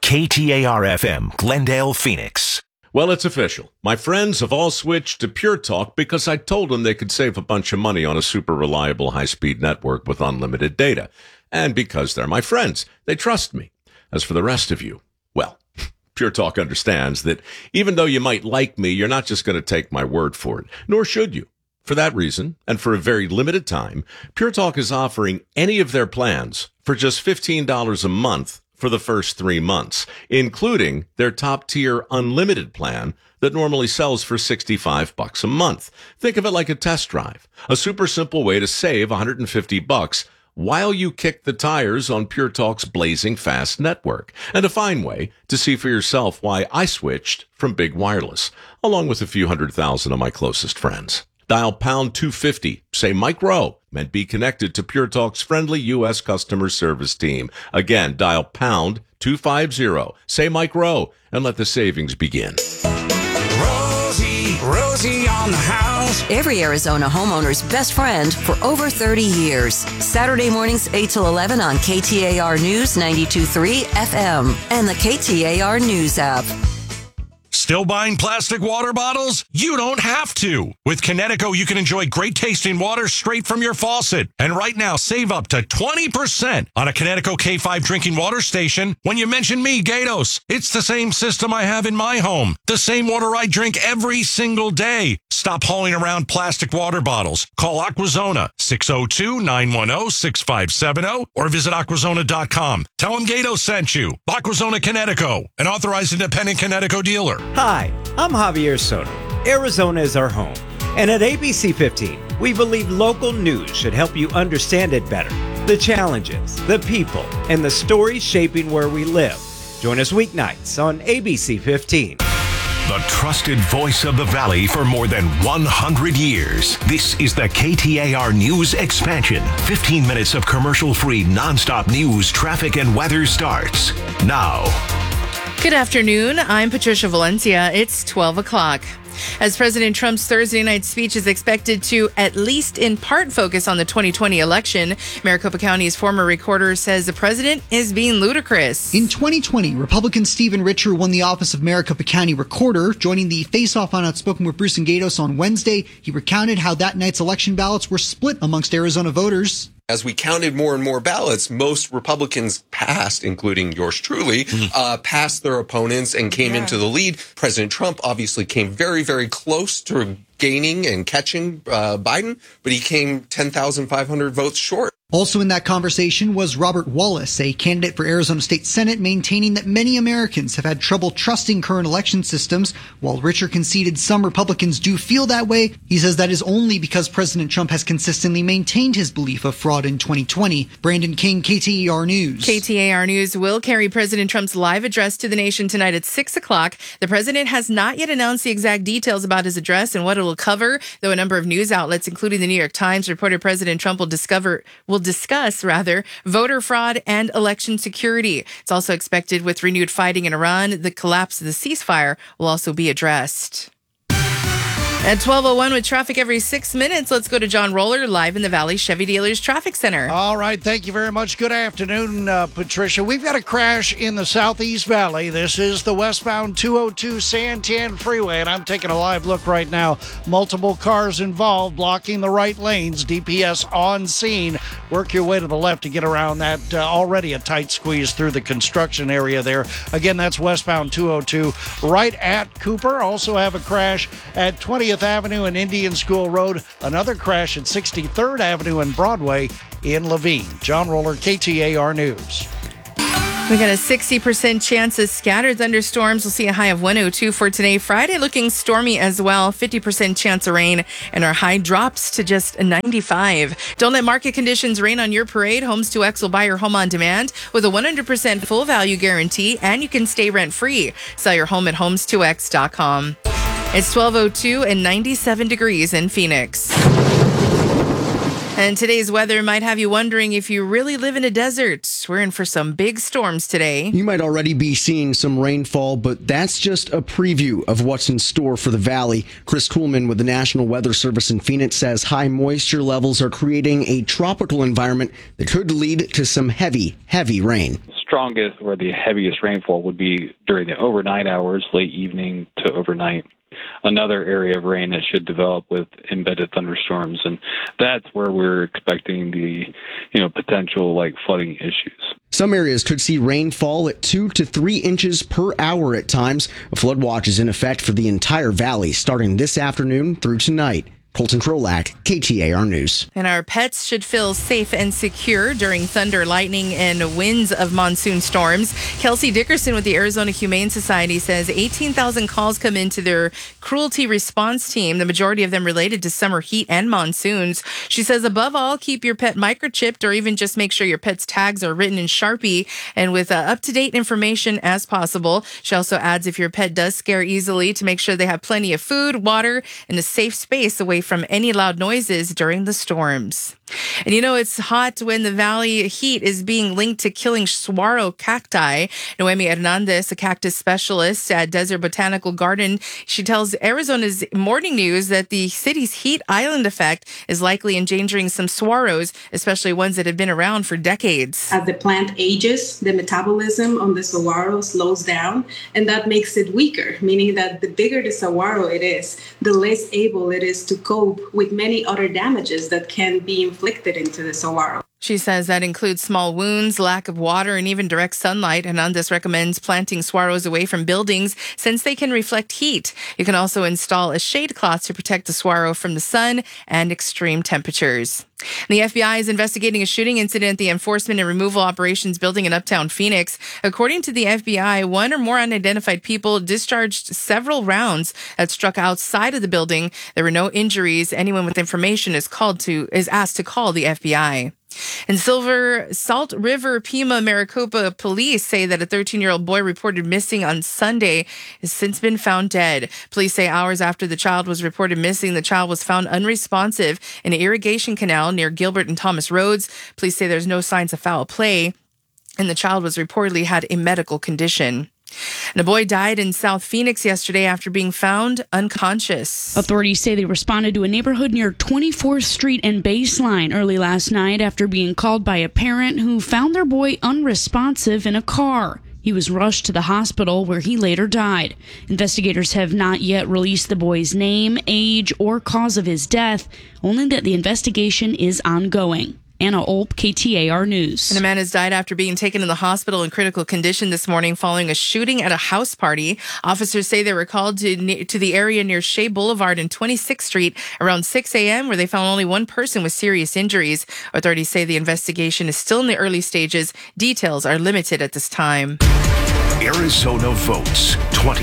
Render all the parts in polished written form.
KTAR-FM, Glendale, Phoenix. Well, it's official. My friends have all switched to Pure Talk because I told them they could save a bunch of money on a super reliable high-speed network with unlimited data. And because they're my friends, they trust me. As for the rest of you, well, Pure Talk understands that even though you might like me, you're not just going to take my word for it, nor should you. For that reason, and for a very limited time, Pure Talk is offering any of their plans for just $15 a month for the first 3 months, including their top-tier unlimited plan that normally sells for $65 a month. Think of it like a test drive, a super simple way to save $150 while you kick the tires on Pure Talk's blazing fast network, and a fine way to see for yourself why I switched from big wireless, along with a few 100,000 of my closest friends. Dial pound 250, say Mike Rowe, and be connected to Pure Talk's friendly U.S. customer service team. Again, dial pound 250, say Mike Rowe, and let the savings begin. Rosie on the house. Every Arizona homeowner's best friend for over 30 years. Saturday mornings 8 till 11 on KTAR News 92.3 FM and the KTAR News app. Still buying plastic water bottles? You don't have to. With Connecticut, you can enjoy great tasting water straight from your faucet. And right now, save up to 20% on a Connecticut K5 drinking water station when you mention me, Gatos. It's the same system I have in my home. The same water I drink every single day. Stop hauling around plastic water bottles. Call Aquazona, 602-910-6570, or visit aquazona.com. Tell them Gatos sent you. Aquazona, Connecticut, an authorized independent Connecticut dealer. Hi, I'm Javier Soto. Arizona is our home. And at ABC 15, we believe local news should help you understand it better. The challenges, the people, and the stories shaping where we live. Join us weeknights on ABC 15. The trusted voice of the Valley for more than 100 years. This is the KTAR News Expansion. 15 minutes of commercial-free, nonstop news, traffic, and weather starts now. Good afternoon. I'm Patricia Valencia. It's 12 o'clock. As President Trump's Thursday night speech is expected to, at least in part, focus on the 2020 election, Maricopa County's former recorder says the president is being ludicrous. In 2020, Republican Stephen Richer won the office of Maricopa County Recorder. Joining the face-off on Outspoken with Bruce and Gatos on Wednesday, he recounted how that night's election ballots were split amongst Arizona voters. As we counted more and more ballots, most Republicans passed, including yours truly, passed their opponents and came into the lead. President Trump obviously came very, very close to gaining and catching Biden, but he came 10,500 votes short. Also in that conversation was Robert Wallace, a candidate for Arizona State Senate, maintaining that many Americans have had trouble trusting current election systems. While Richer conceded some Republicans do feel that way, he says that is only because President Trump has consistently maintained his belief of fraud in 2020. Brandon King, KTAR News. KTAR News will carry President Trump's live address to the nation tonight at 6 o'clock. The president has not yet announced the exact details about his address and what it will cover, though a number of news outlets, including the New York Times, reported President Trump will discuss voter fraud and election security. It's also expected with renewed fighting in Iran, the collapse of the ceasefire will also be addressed. At 12:01 with traffic every 6 minutes, let's go to John Roller live in the Valley Chevy Dealers Traffic Center. All right, thank you very much. Good afternoon, Patricia. We've got a crash in the Southeast Valley. This is the westbound 202 Santan Freeway, and I'm taking a live look right now. Multiple cars involved, blocking the right lanes. DPS on scene. Work your way to the left to get around that already a tight squeeze through the construction area there. Again, that's westbound 202 right at Cooper. Also have a crash at 20th Avenue and Indian School Road. Another crash at 63rd Avenue and Broadway in Levine. John Roller, KTAR News. We got a 60% chance of scattered thunderstorms. We'll see a high of 102 for today. Friday looking stormy as well. 50% chance of rain, and our high drops to just 95. Don't let market conditions rain on your parade. Homes 2X will buy your home on demand with a 100% full value guarantee, and you can stay rent free. Sell your home at homes2x.com. It's 12:02 and 97 degrees in Phoenix. And today's weather might have you wondering if you really live in a desert. We're in for some big storms today. You might already be seeing some rainfall, but that's just a preview of what's in store for the valley. Chris Kuhlman with the National Weather Service in Phoenix says high moisture levels are creating a tropical environment that could lead to some heavy rain. strongest or the heaviest rainfall would be during the overnight hours, late evening to overnight. Another area of rain that should develop with embedded thunderstorms, and that's where we're expecting the potential flooding issues. Some areas could see rainfall at 2 to 3 inches per hour at times. A flood watch is in effect for the entire valley starting this afternoon through tonight. Colton Krolak, KTAR News. And our pets should feel safe and secure during thunder, lightning, and winds of monsoon storms. Kelsey Dickerson with the Arizona Humane Society says 18,000 calls come into their cruelty response team, the majority of them related to summer heat and monsoons. She says, above all, keep your pet microchipped or even just make sure your pet's tags are written in Sharpie and with up-to-date information as possible. She also adds if your pet does scare easily to make sure they have plenty of food, water, and a safe space away from any loud noises during the storms. And it's hot when the valley heat is being linked to killing saguaro cacti. Noemi Hernandez, a cactus specialist at Desert Botanical Garden, she tells Arizona's Morning News that the city's heat island effect is likely endangering some saguaros, especially ones that have been around for decades. As the plant ages, the metabolism on the saguaro slows down, and that makes it weaker, meaning that the bigger the saguaro it is, the less able it is to cope with many other damages that can be inflicted into the saguaro. She says that includes small wounds, lack of water, and even direct sunlight. Hernandez recommends planting saguaros away from buildings since they can reflect heat. You can also install a shade cloth to protect the saguaro from the sun and extreme temperatures. The FBI is investigating a shooting incident at the Enforcement and Removal Operations building in Uptown Phoenix. According to the FBI, one or more unidentified people discharged several rounds that struck outside of the building. There were no injuries. Anyone with information is asked to call the FBI. In Salt River, Pima, Maricopa police say that a 13-year-old boy reported missing on Sunday has since been found dead. Police say hours after the child was reported missing, the child was found unresponsive in an irrigation canal near Gilbert and Thomas Roads. Police say there's no signs of foul play, and the child was reportedly had a medical condition. And a boy died in South Phoenix yesterday after being found unconscious. Authorities say they responded to a neighborhood near 24th Street and Baseline early last night after being called by a parent who found their boy unresponsive in a car. He was rushed to the hospital where he later died. Investigators have not yet released the boy's name, age, or cause of his death, only that the investigation is ongoing. Anna Olp, KTAR News. And a man has died after being taken to the hospital in critical condition this morning following a shooting at a house party. Officers say they were called to the area near Shea Boulevard and 26th Street around 6 a.m., where they found only one person with serious injuries. Authorities say the investigation is still in the early stages. Details are limited at this time. Arizona votes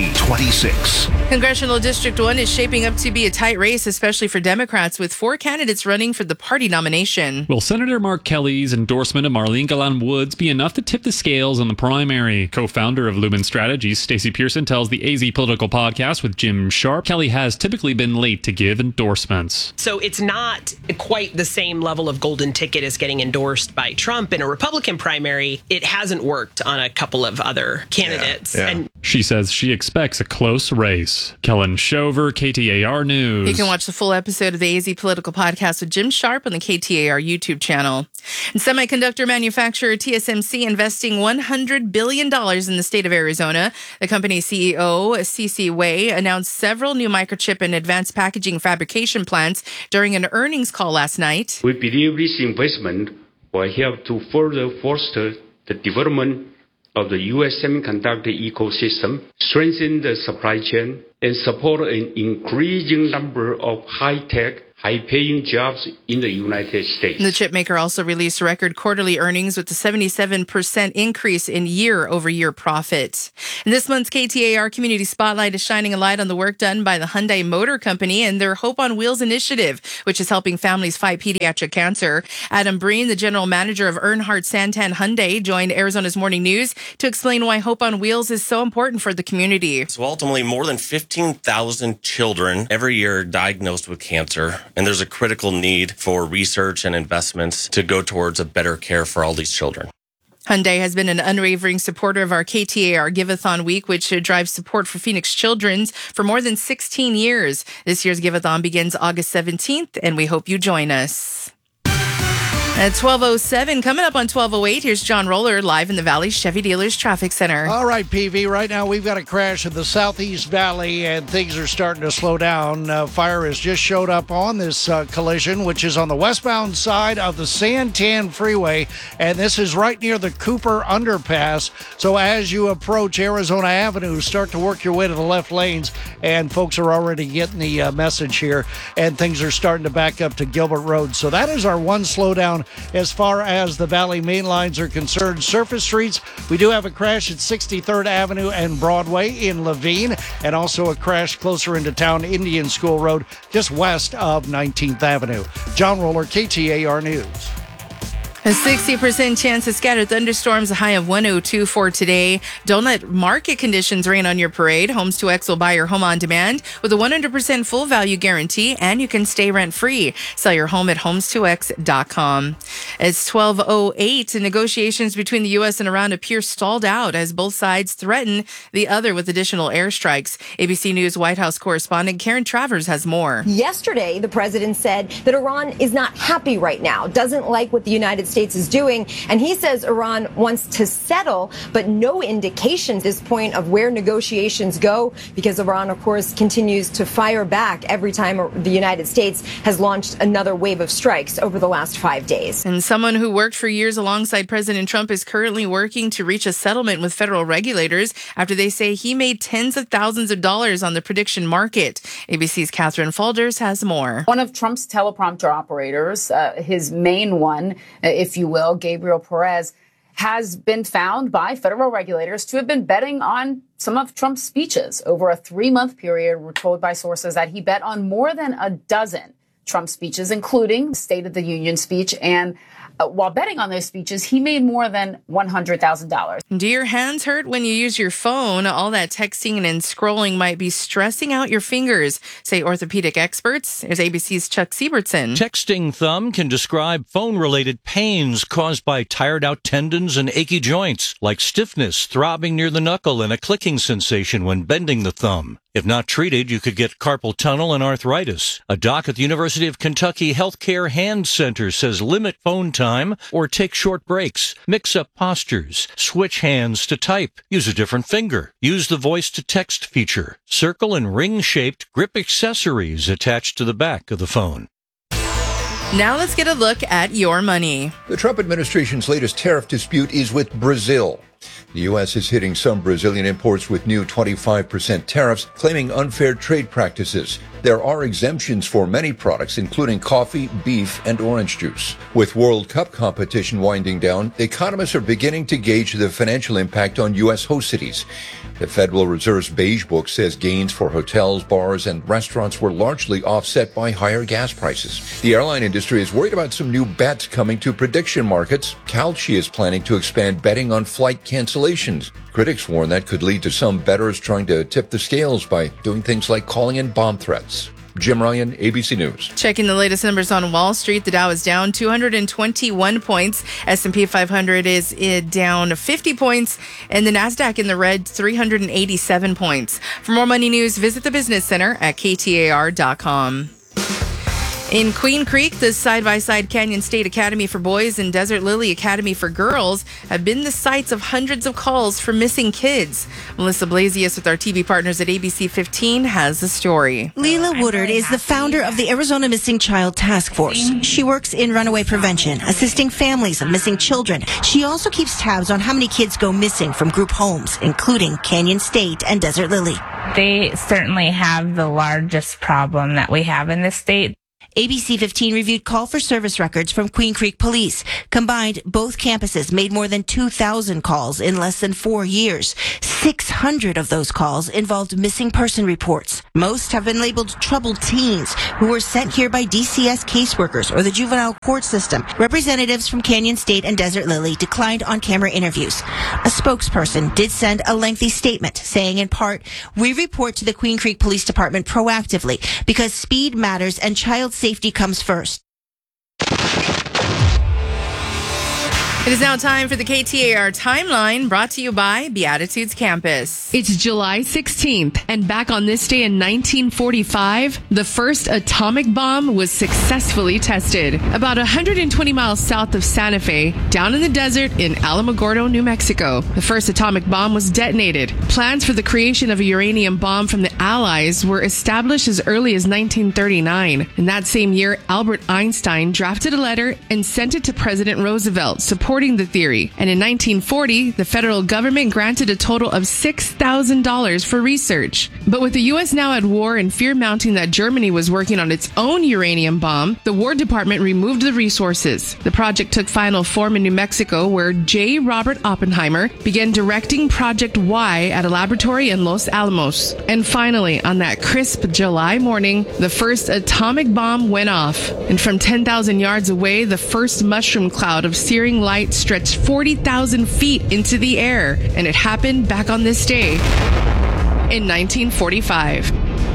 2026. Congressional District 1 is shaping up to be a tight race, especially for Democrats, with 4 candidates running for the party nomination. Will Senator Mark Kelly's endorsement of Marlene Galan Woods be enough to tip the scales in the primary? Co-founder of Lumen Strategies, Stacey Pearson, tells the AZ Political Podcast with Jim Sharp, Kelly has typically been late to give endorsements. So it's not quite the same level of golden ticket as getting endorsed by Trump in a Republican primary. It hasn't worked on a couple of other candidates. Yeah. And she says she expects a close race. Kellen Shover, KTAR News. You can watch the full episode of the AZ Political Podcast with Jim Sharp on the KTAR YouTube channel. And semiconductor manufacturer TSMC investing $100 billion in the state of Arizona. The company's CEO, C.C. Wei, announced several new microchip and advanced packaging fabrication plants during an earnings call last night. We believe this investment will help to further foster the development of the U.S. semiconductor ecosystem, strengthen the supply chain, and support an increasing number of high-tech, high-paying jobs in the United States. The chip maker also released record quarterly earnings with a 77% increase in year-over-year profit. And this month's KTAR Community Spotlight is shining a light on the work done by the Hyundai Motor Company and their Hope on Wheels initiative, which is helping families fight pediatric cancer. Adam Breen, the general manager of Earnhardt Santan Hyundai, joined Arizona's Morning News to explain why Hope on Wheels is so important for the community. So ultimately, more than 15,000 children every year are diagnosed with cancer. And there's a critical need for research and investments to go towards a better care for all these children. Hyundai has been an unwavering supporter of our KTAR Give-a-thon Week, which drives support for Phoenix Children's for more than 16 years. This year's Give-a-thon begins August 17th, and we hope you join us. At 12:07, coming up on 12:08, here's John Roller live in the Valley Chevy Dealers Traffic Center. All right, PV, right now we've got a crash in the Southeast Valley and things are starting to slow down. Fire has just showed up on this collision, which is on the westbound side of the Santan Freeway, and this is right near the Cooper Underpass. So as you approach Arizona Avenue, start to work your way to the left lanes, and folks are already getting the message here, and things are starting to back up to Gilbert Road. So that is our one slowdown as far as the Valley main lines are concerned. Surface streets, we do have a crash at 63rd Avenue and Broadway in Levine, and also a crash closer into town, Indian School Road, just west of 19th Avenue. John Roller, KTAR News. A 60% chance of scattered thunderstorms, a high of 102 for today. Don't let market conditions rain on your parade. Homes 2X will buy your home on demand with a 100% full value guarantee, and you can stay rent-free. Sell your home at homes2x.com. It's 12:08. Negotiations between the U.S. and Iran appear stalled out as both sides threaten the other with additional airstrikes. ABC News White House correspondent Karen Travers has more. Yesterday, the president said that Iran is not happy right now, doesn't like what the United States is doing, and he says Iran wants to settle, but no indication at this point of where negotiations go, because Iran, of course, continues to fire back every time the United States has launched another wave of strikes over the last 5 days. And someone who worked for years alongside President Trump is currently working to reach a settlement with federal regulators after they say he made tens of thousands of dollars on the prediction market. ABC's Catherine Falders has more. One of Trump's teleprompter operators, his main one, if you will, Gabriel Perez, has been found by federal regulators to have been betting on some of Trump's speeches. Over a 3-month period, we're told by sources that he bet on more than a dozen Trump speeches, including State of the Union speech. And while betting on those speeches, he made more than $100,000. Do your hands hurt when you use your phone? All that texting and scrolling might be stressing out your fingers, say orthopedic experts. Here's ABC's Chuck Siebertson. Texting thumb can describe phone-related pains caused by tired-out tendons and achy joints, like stiffness, throbbing near the knuckle, and a clicking sensation when bending the thumb. If not treated, you could get carpal tunnel and arthritis. A doc at the University of Kentucky Healthcare Hand Center says limit phone time or take short breaks. Mix up postures. Switch hands to type. Use a different finger. Use the voice-to-text feature. Circle and ring-shaped grip accessories attached to the back of the phone. Now let's get a look at your money. The Trump administration's latest tariff dispute is with Brazil. The U.S. is hitting some Brazilian imports with new 25% tariffs, claiming unfair trade practices. There are exemptions for many products, including coffee, beef, and orange juice. With World Cup competition winding down, economists are beginning to gauge the financial impact on U.S. host cities. The Federal Reserve's Beige Book says gains for hotels, bars, and restaurants were largely offset by higher gas prices. The airline industry is worried about some new bets coming to prediction markets. Kalshi is planning to expand betting on flight cancellations. Critics warn that could lead to some bettors trying to tip the scales by doing things like calling in bomb threats. Jim Ryan, ABC News. Checking the latest numbers on Wall Street, the Dow is down 221 points. S&P 500 is down 50 points. And the NASDAQ in the red, 387 points. For more money news, visit the Business Center at KTAR.com. In Queen Creek, the side-by-side Canyon State Academy for Boys and Desert Lily Academy for Girls have been the sites of hundreds of calls for missing kids. Melissa Blasius with our TV partners at ABC 15 has the story. Leela Woodard is the founder of the Arizona Missing Child Task Force. She works in runaway prevention, assisting families of missing children. She also keeps tabs on how many kids go missing from group homes, including Canyon State and Desert Lily. They certainly have the largest problem that we have in this state. ABC 15 reviewed call for service records from Queen Creek Police. Combined, both campuses made more than 2,000 calls in less than 4 years. 600 of those calls involved missing person reports. Most have been labeled troubled teens who were sent here by DCS caseworkers or the juvenile court system. Representatives from Canyon State and Desert Lily declined on-camera interviews. A spokesperson did send a lengthy statement saying, in part, "We report to the Queen Creek Police Department proactively because speed matters and child safety comes first." It is now time for the KTAR Timeline, brought to you by Beatitudes Campus. It's July 16th, and back on this day in 1945, the first atomic bomb was successfully tested. About 120 miles south of Santa Fe, down in the desert in Alamogordo, New Mexico. The first atomic bomb was detonated. Plans for the creation of a uranium bomb from the Allies were established as early as 1939. In that same year, Albert Einstein drafted a letter and sent it to President Roosevelt, supporting the theory. And in 1940, the federal government granted a total of $6,000 for research. But with the U.S. now at war and fear mounting that Germany was working on its own uranium bomb, the War Department removed the resources. The project took final form in New Mexico, where J. Robert Oppenheimer began directing Project Y at a laboratory in Los Alamos. And finally, on that crisp July morning, the first atomic bomb went off. And from 10,000 yards away, the first mushroom cloud of searing light stretched 40,000 feet into the air. And it happened back on this day in 1945.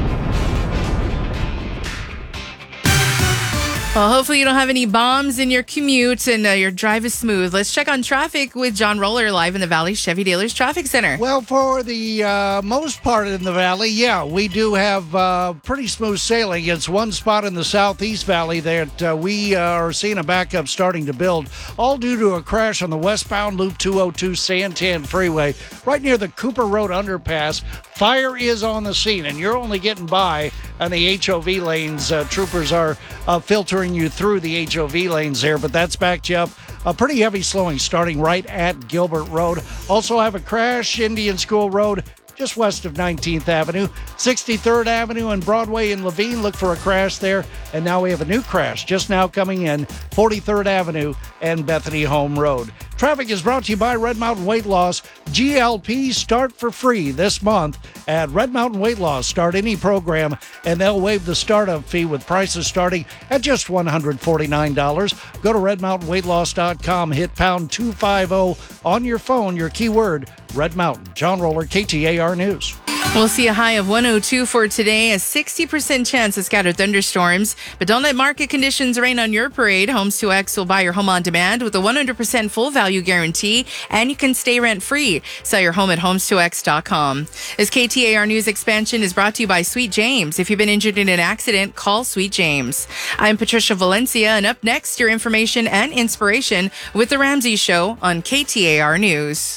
Well, hopefully you don't have any bombs in your commute and your drive is smooth. Let's check on traffic with John Roller live in the Valley Chevy Dealers Traffic Center. Well, for the most part in the Valley, yeah, we do have pretty smooth sailing. It's one spot in the Southeast Valley that we are seeing a backup starting to build, all due to a crash on the westbound Loop 202 Santan Freeway, right near the Cooper Road underpass. Fire is on the scene, and you're only getting by on the HOV lanes. Troopers are filtering you through the HOV lanes there, but that's backed you up. A pretty heavy slowing starting right at Gilbert Road. Also have a crash, Indian School Road, just west of 19th Avenue. 63rd Avenue and Broadway in Levine, look for a crash there. And now we have a new crash just now coming in, 43rd Avenue and Bethany Home Road. Traffic is brought to you by Red Mountain Weight Loss. GLP start for free this month at Red Mountain Weight Loss. Start any program and they'll waive the startup fee with prices starting at just $149. Go to redmountainweightloss.com, hit pound 250 on your phone, your keyword Red Mountain. John Roller, KTAR News. We'll see a high of 102 for today, a 60% chance of scattered thunderstorms. But don't let market conditions rain on your parade. Homes 2X will buy your home on demand with a 100% full value guarantee, and you can stay rent-free. Sell your home at homes2x.com. This KTAR News expansion is brought to you by Sweet James. If you've been injured in an accident, call Sweet James. I'm Patricia Valencia, and up next, your information and inspiration with The Ramsey Show on KTAR News.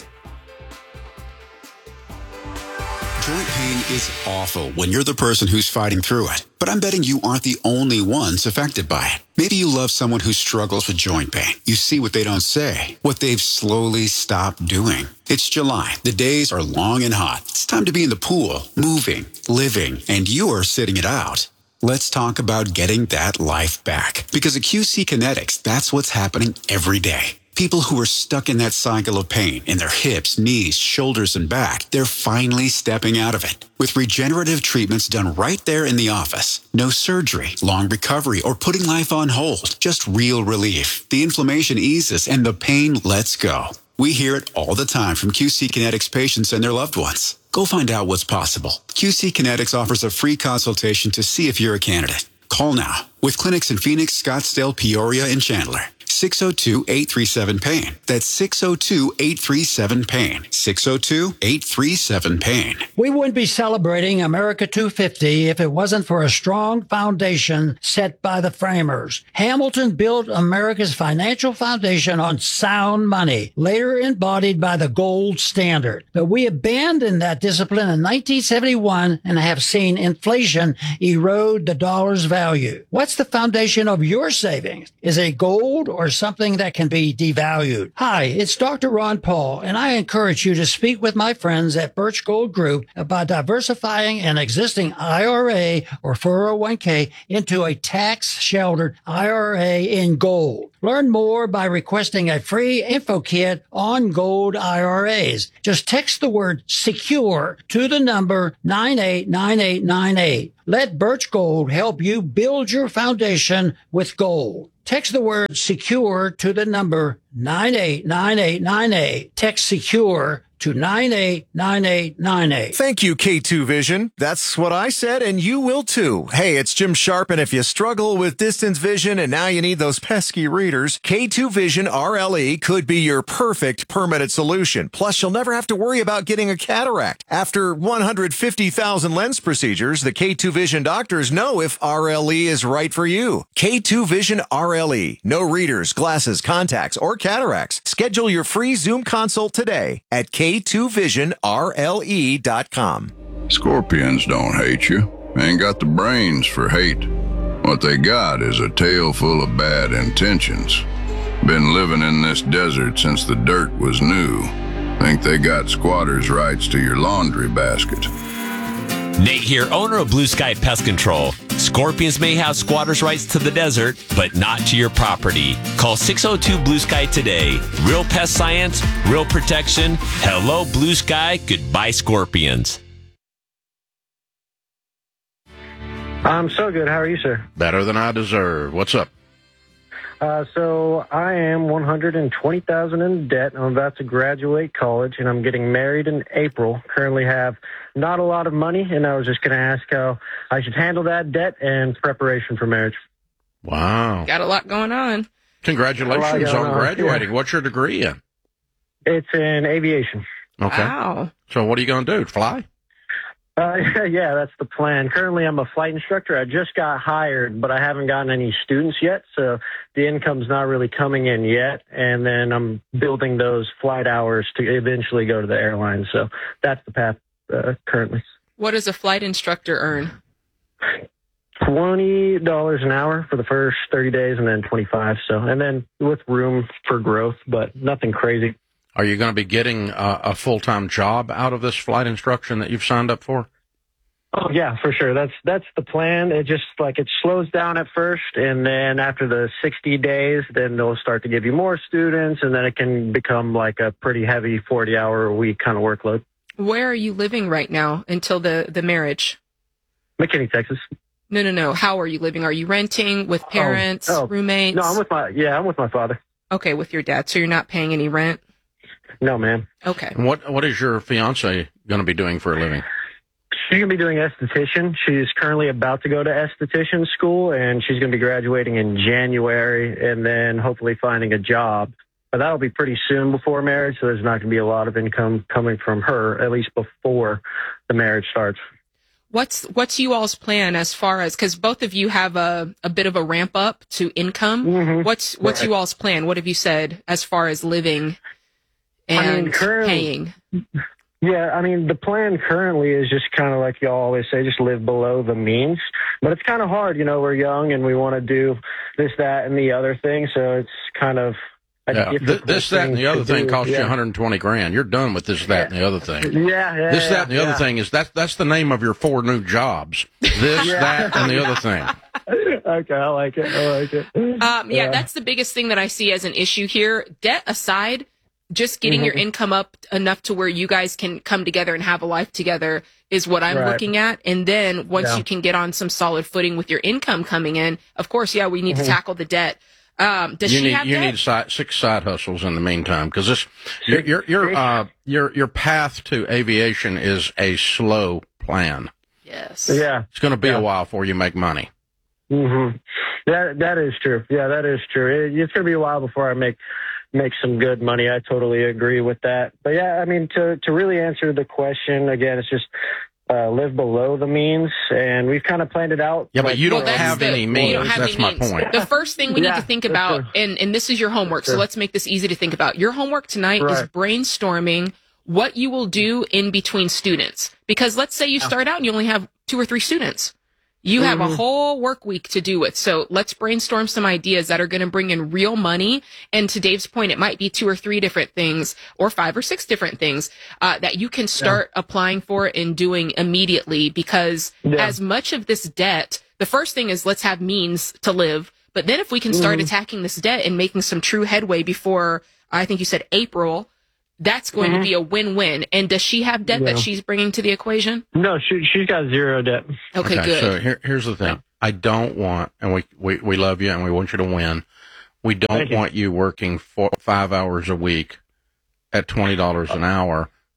Joint pain is awful when you're the person who's fighting through it. But I'm betting you aren't the only ones affected by it. Maybe you love someone who struggles with joint pain. You see what they don't say, what they've slowly stopped doing. It's July. The days are long and hot. It's time to be in the pool, moving, living, and you're sitting it out. Let's talk about getting that life back. Because at QC Kinetics, that's what's happening every day. People who are stuck in that cycle of pain in their hips, knees, shoulders, and back, they're finally stepping out of it. With regenerative treatments done right there in the office. No surgery, long recovery, or putting life on hold. Just real relief. The inflammation eases and the pain lets go. We hear it all the time from QC Kinetics patients and their loved ones. Go find out what's possible. QC Kinetics offers a free consultation to see if you're a candidate. Call now. With clinics in Phoenix, Scottsdale, Peoria, and Chandler. 602-837-PAIN. That's 602-837-PAIN. 602-837-PAIN. We wouldn't be celebrating America 250 if it wasn't for a strong foundation set by the framers. Hamilton built America's financial foundation on sound money, later embodied by the gold standard. But we abandoned that discipline in 1971 and have seen inflation erode the dollar's value. What's the foundation of your savings? Is it gold or something that can be devalued? Hi, it's Dr. Ron Paul, and I encourage you to speak with my friends at Birch Gold Group about diversifying an existing IRA or 401k into a tax-sheltered IRA in gold. Learn more by requesting a free info kit on gold IRAs. Just text the word SECURE to the number 989898. Let Birch Gold help you build your foundation with gold. Text the word SECURE to the number 989898. Text SECURE to to 989898. Thank you, K2 Vision. That's what I said, and you will too. Hey, it's Jim Sharp, and if you struggle with distance vision and now you need those pesky readers, K2 Vision RLE could be your perfect permanent solution. Plus, you'll never have to worry about getting a cataract. After 150,000 lens procedures, the K2 Vision doctors know if RLE is right for you. K2 Vision RLE. No readers, glasses, contacts, or cataracts. Schedule your free Zoom consult today at K2VisionRLE.com. Scorpions don't hate you. Ain't got the brains for hate. What they got is a tail full of bad intentions. Been living in this desert since the dirt was new. Think they got squatters' rights to your laundry basket. Nate here, owner of Blue Sky Pest Control. Scorpions may have squatters' rights to the desert, but not to your property. Call 602 Blue Sky today. Real pest science, real protection. Hello, Blue Sky. Goodbye, Scorpions. I'm so good. How are you, sir? Better than I deserve. What's up? So I am $120,000 in debt. I'm about to graduate college, and I'm getting married in April. Currently have not a lot of money, and I was just going to ask how I should handle that debt and preparation for marriage. Wow. Got a lot going on. Congratulations on graduating. Yeah. What's your degree in? It's in aviation. Okay. Wow. So what are you going to do? Fly? Yeah, that's the plan. Currently, I'm a flight instructor. I just got hired, but I haven't gotten any students yet, so the income's not really coming in yet. And then I'm building those flight hours to eventually go to the airline. So that's the path currently. What does a flight instructor earn? $20 an hour for the first 30 days, and then $25. So, and then with room for growth, but nothing crazy. Are you going to be getting a full-time job out of this flight instruction that you've signed up for? Oh yeah, for sure. That's the plan. It just it slows down at first, and then after the 60 days, then they'll start to give you more students, and then it can become like a pretty heavy 40-hour-a-week kind of workload. Where are you living right now until the marriage? McKinney, Texas. No. How are you living? Are you renting with parents, roommates? No, I'm with my father. Okay, with your dad. So you're not paying any rent? No, ma'am. Okay. And what is your fiance going to be doing for a living? She's going to be doing esthetician. She's currently about to go to esthetician school, and she's going to be graduating in January and then hopefully finding a job. But that'll be pretty soon before marriage, so there's not going to be a lot of income coming from her, at least before the marriage starts. What's you all's plan as far as, because both of you have a bit of a ramp up to income. Mm-hmm. What's you all's plan? What have you said as far as living and paying? Yeah, I mean, the plan currently is just kind of like y'all always say, just live below the means. But it's kind of hard, we're young and we want to do this, that, and the other thing. So it's kind of this, that, and the other thing costs you $120,000. You're done with this, that, and the other thing. This, that, and the other thing is that's the name of your 4 new jobs. This, that, and the other thing. Okay, I like it. Yeah, that's the biggest thing that I see as an issue here. Debt aside, just getting your income up enough to where you guys can come together and have a life together is what I'm looking at. And then once you can get on some solid footing with your income coming in, of course, we need to tackle the debt. Does she have you debt? need 6 side hustles in the meantime, because this your path to aviation is a slow plan. Yes. Yeah. It's going to be a while before you make money. Mm-hmm. That is true. Yeah, that is true. It's going to be a while before I make some good money. I totally agree with that. But yeah, I mean, to really answer the question again, it's just live below the means, and we've kind of planned it out. Yeah, but you don't have any means. That's my point. The first thing we need to think about, and this is your homework, so let's make this easy to think about. Your homework tonight is brainstorming what you will do in between students. Because let's say you start out and you only have 2 or 3 students. You have a whole work week to do it. So let's brainstorm some ideas that are going to bring in real money. And to Dave's point, it might be 2 or 3 different things or 5 or 6 different things that you can start applying for and doing immediately. Because as much of this debt, the first thing is let's have means to live. But then if we can start attacking this debt and making some true headway before, I think you said April, that's going to be a win-win. And does she have debt that she's bringing to the equation? No, she's got 0 debt. Okay, good. So here's the thing. I don't want, and we love you and we want you to win. We don't want you working 5 hours a week at $20 an hour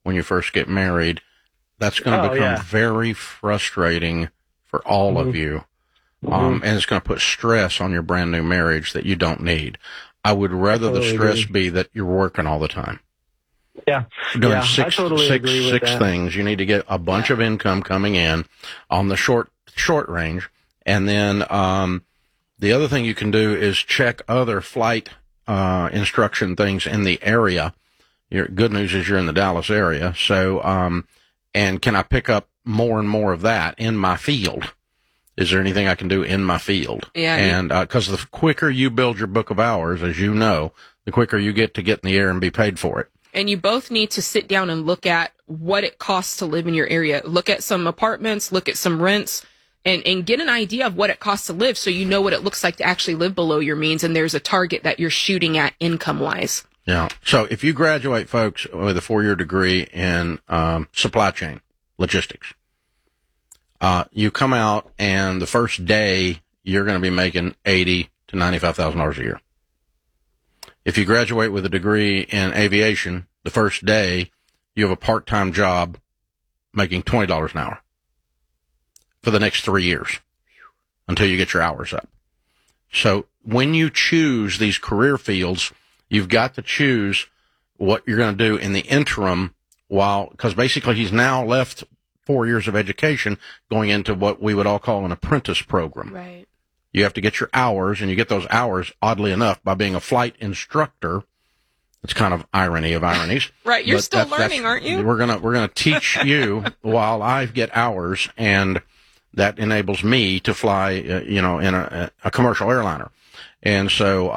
when you first get married, that's going to become very frustrating for all of you. And it's going to put stress on your brand new marriage that you don't need. I would rather the stress be that you're working all the time. Yeah. Doing six things. You need to get a bunch of income coming in on the short range. And then the other thing you can do is check other flight instruction things in the area. Your good news is you're in the Dallas area. So, and can I pick up more and more of that in my field? Is there anything I can do in my field? Yeah. And because the quicker you build your book of hours, as you know, the quicker you get in the air and be paid for it. And you both need to sit down and look at what it costs to live in your area. Look at some apartments, look at some rents, and get an idea of what it costs to live so you know what it looks like to actually live below your means, and there's a target that you're shooting at income-wise. Yeah. So if you graduate, folks, with a 4-year degree in supply chain logistics, you come out, and the first day you're going to be making $80,000 to $95,000 a year. If you graduate with a degree in aviation, the first day you have a part-time job making $20 an hour for the next 3 years until you get your hours up. So when you choose these career fields, you've got to choose what you're going to do in the interim because basically he's now left 4 years of education going into what we would all call an apprentice program. Right. You have to get your hours, and you get those hours, oddly enough, by being a flight instructor. It's kind of irony of ironies. Right. You're still learning, aren't you? We're gonna teach you while I get hours, and that enables me to fly, in a commercial airliner. And so,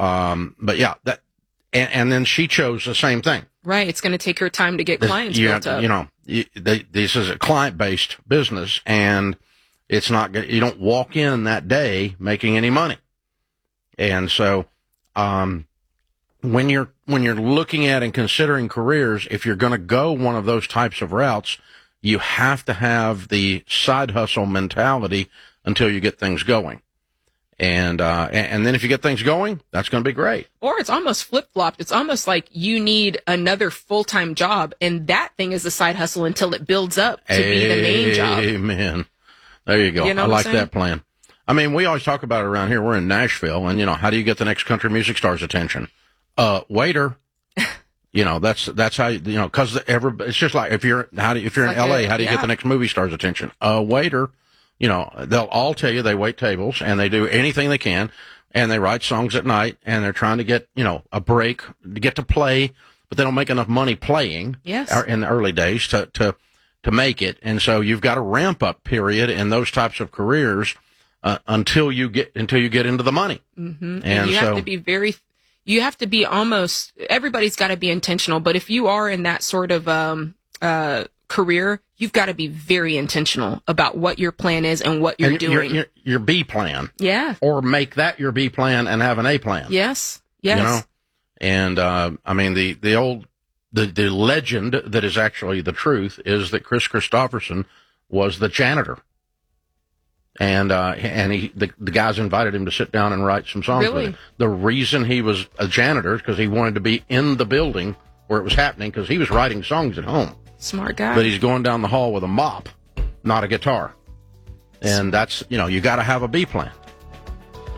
and then she chose the same thing. Right. It's going to take her time to get clients built up. This is a client-based business, and it's not good. You don't walk in that day making any money. And so, when you're looking at and considering careers, if you're going to go one of those types of routes, you have to have the side hustle mentality until you get things going. And then if you get things going, that's going to be great. Or it's almost flip-flopped. It's almost like you need another full-time job, and that thing is a side hustle until it builds up to be the main job. Amen. There you go. I like that plan. I mean, we always talk about it around here. We're in Nashville, and how do you get the next country music star's attention? Waiter. That's how because it's just like if you're in LA, how do you get the next movie star's attention? Waiter. They'll all tell you they wait tables and they do anything they can, and they write songs at night, and they're trying to get a break to get to play, but they don't make enough money playing. Yes. In the early days to make it. And so you've got a ramp up period in those types of careers until you get into the money. Mm-hmm. And you have to be almost, everybody's got to be intentional, but if you are in that sort of career, you've got to be very intentional about what your plan is and what you're doing. Your B plan. Yeah. Or make that your B plan and have an A plan. Yes. And the legend that is actually the truth is that Chris Christopherson was the janitor. And the guys invited him to sit down and write some songs with him. The reason he was a janitor is because he wanted to be in the building where it was happening, because he was writing songs at home. Smart guy. But he's going down the hall with a mop, not a guitar. And that's, you got to have a B plan.